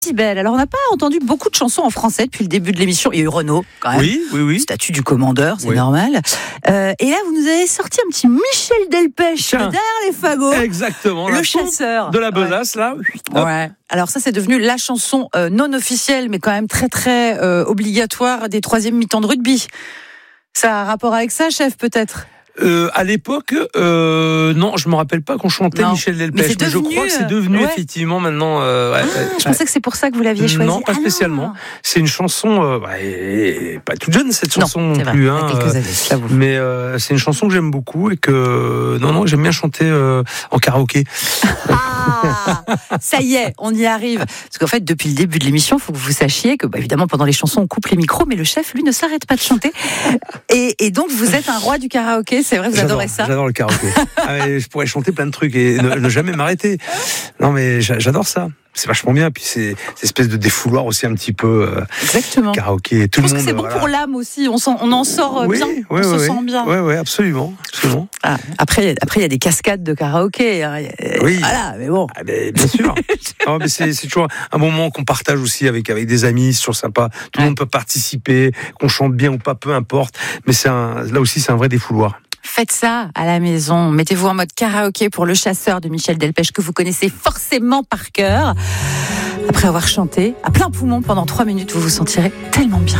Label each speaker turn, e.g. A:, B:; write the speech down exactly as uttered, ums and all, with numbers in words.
A: Décibel. Alors, on n'a pas entendu beaucoup de chansons en français depuis le début de l'émission. Il y a eu Renaud, quand même.
B: Oui, oui, oui.
A: Statut du commandeur, c'est
B: oui.
A: normal. Euh, et là, vous nous avez sorti un petit Michel Delpech
B: Tiens.
A: derrière les fagots.
B: Exactement.
A: Le chasseur.
B: De la besace,
A: ouais.
B: là.
A: Hop. Ouais. Alors ça, c'est devenu la chanson euh, non officielle, mais quand même très, très euh, obligatoire des troisième mi-temps de rugby. Ça a un rapport avec ça, chef, peut-être ?
B: Euh, à l'époque, euh, non, je me rappelle pas qu'on chantait
A: non.
B: Michel Delpech, mais,
A: mais,
B: mais je crois que c'est devenu
A: ouais.
B: effectivement maintenant. Euh, ouais,
A: ah,
B: ouais,
A: je
B: ouais.
A: pensais que c'est pour ça que vous l'aviez choisi.
B: Non, pas
A: ah,
B: spécialement.
A: Non.
B: C'est une chanson, euh, bah, et, et pas toute jeune cette chanson
A: non,
B: non
A: vrai,
B: plus,
A: hein.
B: Il
A: y a quelques années, je l'avoue.
B: Mais euh, c'est une chanson que j'aime beaucoup et que non, non, j'aime bien chanter euh, en karaoké.
A: Ah, ça y est, on y arrive. Parce qu'en fait, depuis le début de l'émission, il faut que vous sachiez que, bah, évidemment, pendant les chansons, on coupe les micros, mais le chef, lui, ne s'arrête pas de chanter. Et, et donc, vous êtes un roi du karaoké, c'est vrai, vous
B: j'adore,
A: adorez ça.
B: J'adore le karaoké. Ah, je pourrais chanter plein de trucs et ne, ne jamais m'arrêter. Non, mais j'adore ça. C'est vachement bien. Puis c'est cette espèce de défouloir aussi un petit peu. Euh,
A: Exactement.
B: Karaoké. Tout
A: je pense
B: le monde.
A: que c'est bon
B: voilà.
A: pour l'âme aussi. On, s'en, on en sort
B: oui,
A: bien.
B: Oui,
A: on
B: oui,
A: se
B: oui.
A: sent bien.
B: Oui, oui, absolument. absolument.
A: Ah, après, après, il y a des cascades de karaoké. Hein.
B: Oui.
A: Voilà, mais bon.
B: Ah, mais bien sûr. non, mais c'est, c'est toujours un moment qu'on partage aussi avec, avec des amis. C'est toujours sympa. Tout le ouais. monde peut participer, qu'on chante bien ou pas, peu importe. Mais c'est un, là aussi, c'est un vrai défouloir.
A: Faites ça à la maison. Mettez-vous en mode karaoké pour Le Chasseur de Michel Delpech que vous connaissez forcément par cœur. Après avoir chanté à plein poumon pendant trois minutes, vous vous sentirez tellement bien.